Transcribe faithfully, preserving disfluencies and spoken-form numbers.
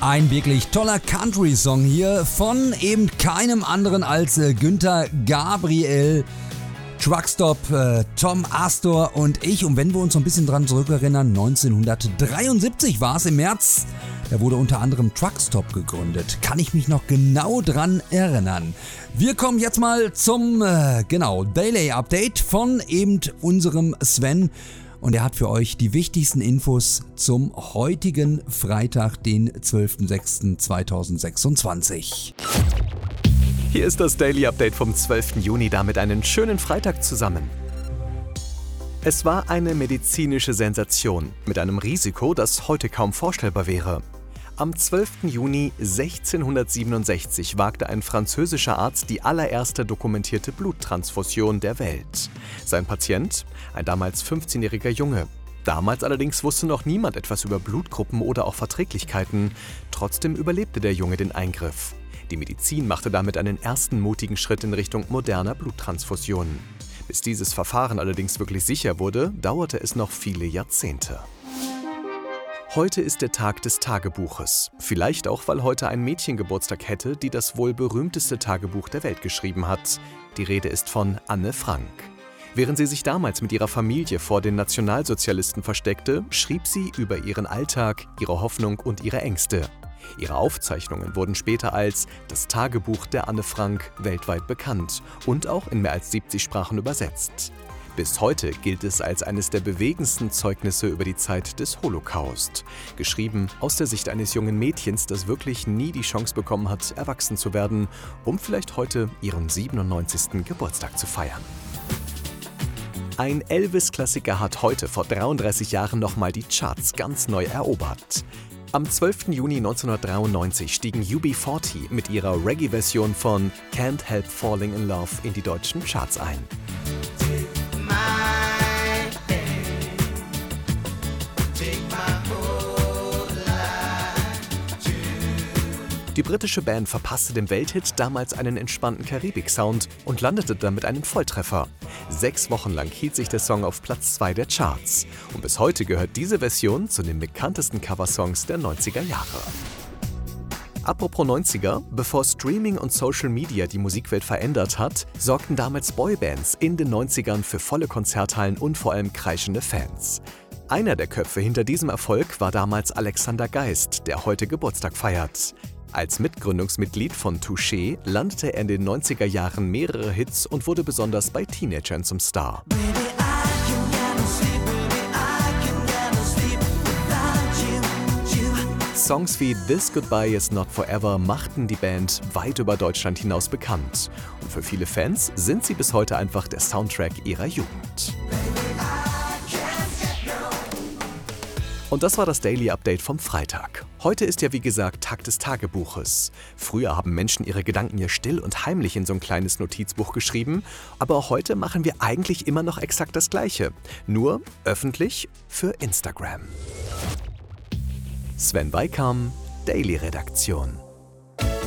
Ein wirklich toller Country-Song hier von eben keinem anderen als äh, Günther Gabriel, Truckstop, äh, Tom Astor und ich. Und wenn wir uns so ein bisschen dran zurückerinnern, neunzehnhundertdreiundsiebzig war es im März, da wurde unter anderem Truckstop gegründet. Kann ich mich noch genau dran erinnern. Wir kommen jetzt mal zum, äh, genau, Daily Update von eben unserem Sven. Und er hat für euch die wichtigsten Infos zum heutigen Freitag, den zwölften sechsten zweitausendsechsundzwanzig. Hier ist das Daily Update vom zwölften Juni, damit einen schönen Freitag zusammen. Es war eine medizinische Sensation mit einem Risiko, das heute kaum vorstellbar wäre. Am zwölften Juni sechzehnhundertsiebenundsechzig wagte ein französischer Arzt die allererste dokumentierte Bluttransfusion der Welt. Sein Patient? Ein damals fünfzehnjähriger Junge. Damals allerdings wusste noch niemand etwas über Blutgruppen oder auch Verträglichkeiten. Trotzdem überlebte der Junge den Eingriff. Die Medizin machte damit einen ersten mutigen Schritt in Richtung moderner Bluttransfusionen. Bis dieses Verfahren allerdings wirklich sicher wurde, dauerte es noch viele Jahrzehnte. Heute ist der Tag des Tagebuches. Vielleicht auch, weil heute ein Mädchen Geburtstag hätte, die das wohl berühmteste Tagebuch der Welt geschrieben hat. Die Rede ist von Anne Frank. Während sie sich damals mit ihrer Familie vor den Nationalsozialisten versteckte, schrieb sie über ihren Alltag, ihre Hoffnung und ihre Ängste. Ihre Aufzeichnungen wurden später als das Tagebuch der Anne Frank weltweit bekannt und auch in mehr als siebzig Sprachen übersetzt. Bis heute gilt es als eines der bewegendsten Zeugnisse über die Zeit des Holocaust. Geschrieben aus der Sicht eines jungen Mädchens, das wirklich nie die Chance bekommen hat, erwachsen zu werden, um vielleicht heute ihren siebenundneunzigsten Geburtstag zu feiern. Ein Elvis-Klassiker hat heute vor dreiunddreißig Jahren nochmal die Charts ganz neu erobert. Am zwölften Juni neunzehnhundertdreiundneunzig stiegen U B vierzig mit ihrer Reggae-Version von Can't Help Falling in Love in die deutschen Charts ein. Die britische Band verpasste dem Welthit damals einen entspannten Karibik-Sound und landete damit einen Volltreffer. Sechs Wochen lang hielt sich der Song auf Platz zwei der Charts. Und bis heute gehört diese Version zu den bekanntesten Coversongs der neunziger Jahre. Apropos neunziger, bevor Streaming und Social Media die Musikwelt verändert hat, sorgten damals Boybands in den neunzigern für volle Konzerthallen und vor allem kreischende Fans. Einer der Köpfe hinter diesem Erfolg war damals Alexander Geist, der heute Geburtstag feiert. Als Mitgründungsmitglied von Touché landete er in den neunziger Jahren mehrere Hits und wurde besonders bei Teenagern zum Star. Songs wie This Goodbye Is Not Forever machten die Band weit über Deutschland hinaus bekannt. Und für viele Fans sind sie bis heute einfach der Soundtrack ihrer Jugend. Und das war das Daily Update vom Freitag. Heute ist ja wie gesagt Tag des Tagebuches. Früher haben Menschen ihre Gedanken ja still und heimlich in so ein kleines Notizbuch geschrieben, aber auch heute machen wir eigentlich immer noch exakt das Gleiche, nur öffentlich für Instagram. Sven Weikam, Daily Redaktion.